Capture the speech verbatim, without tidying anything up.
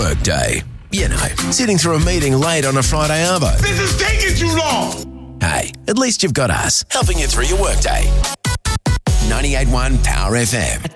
workday. You know, sitting through a meeting late on a Friday arvo. This is taking too long! Hey, at least you've got us, helping you through your workday. ninety-eight point one Power F M.